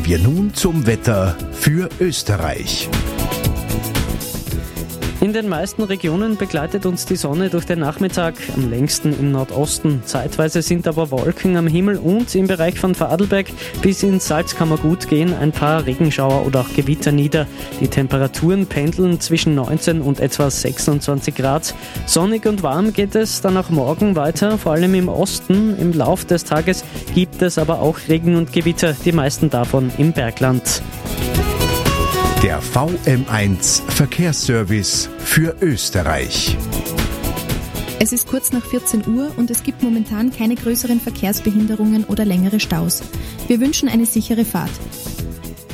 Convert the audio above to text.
Kommen wir nun zum Wetter für Österreich. In den meisten Regionen begleitet uns die Sonne durch den Nachmittag, am längsten im Nordosten. Zeitweise sind aber Wolken am Himmel und im Bereich von Vorarlberg bis ins Salzkammergut gehen ein paar Regenschauer oder auch Gewitter nieder. Die Temperaturen pendeln zwischen 19 und etwa 26 Grad. Sonnig und warm geht es dann auch morgen weiter, vor allem im Osten. Im Lauf des Tages gibt es aber auch Regen und Gewitter, die meisten davon im Bergland. Der VM1 Verkehrsservice für Österreich. Es ist kurz nach 14 Uhr und es gibt momentan keine größeren Verkehrsbehinderungen oder längere Staus. Wir wünschen eine sichere Fahrt.